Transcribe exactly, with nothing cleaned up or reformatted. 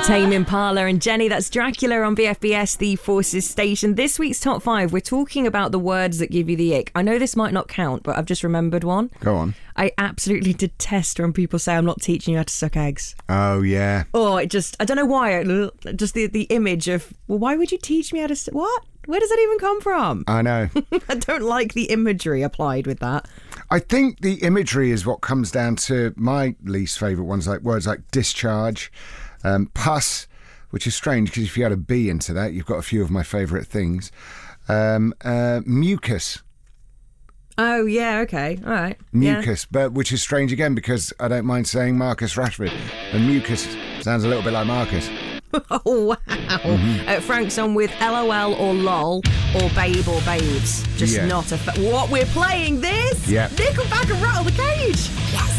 Tame Impala and Jenny, that's Dracula on B F B S, the Forces station. This week's top five, we're talking about the words that give you the ick. I know this might not count, but I've just remembered one. Go on. I absolutely detest when people say, I'm not teaching you how to suck eggs. Oh, yeah. Oh, it just, I don't know why, just the, the image of, well, why would you teach me how to, what? Where does that even come from? I know. I don't like the imagery applied with that. I think the imagery is what comes down to my least favourite ones, like words like discharge, um, pus, which is strange because if you add a B into that, you've got a few of my favourite things. Um, uh, mucus. Oh, yeah, okay, all right. Mucus, yeah. but which is strange again because I don't mind saying Marcus Rashford. And mucus sounds a little bit like Marcus. Oh, wow. Mm-hmm. Uh, Frank's on with L O L or LOL or Babe or Babes. Just yeah. not a... Fa- what, we're playing this? Yeah. Nickelback and Rattle the Cage. Yes.